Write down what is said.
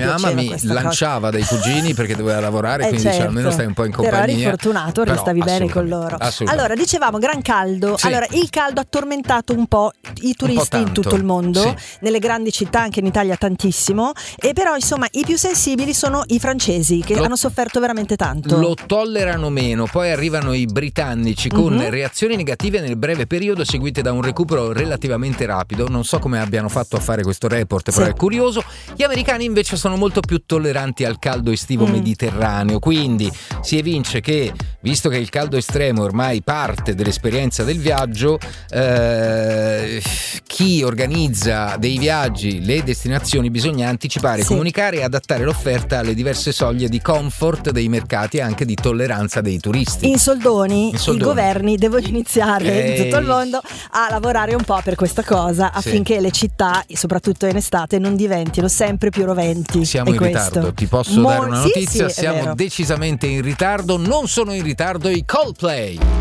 mia mamma mi lanciava dai cugini perché doveva lavorare, quindi certo. almeno stai un po' in compagnia. Però eri fortunato perché stavi bene con loro. Allora, dicevamo gran caldo. Sì. Allora, il caldo ha tormentato un po' i turisti in tutto il mondo, sì. nelle grandi città, anche in Italia tantissimo, e però insomma i più sensibili sono i francesi, che hanno sofferto veramente tanto. Lo tollerano meno, poi arrivano i britannici con reazioni negative nel breve periodo, seguite da un recupero relativamente rapido. Non so come abbiano fatto a fare questo report, però è curioso. Gli americani invece sono molto più tolleranti al caldo estivo mediterraneo, quindi si evince che, visto che il caldo estremo è ormai parte dell'esperienza del viaggio, chi organizza dei viaggi, le destinazioni, bisogna anticipare, comunicare e adattare l'offerta alle diverse soglie di comfort dei mercati e anche di tolleranza dei turisti. In soldoni, i governi devono iniziare in tutto il mondo a lavorare un po' per questa cosa, affinché le città, soprattutto in estate, non diventino sempre più roventi. Siamo in ritardo, ti posso dare una notizia? Siamo decisamente in ritardo. Non sono in ritardo i Coldplay.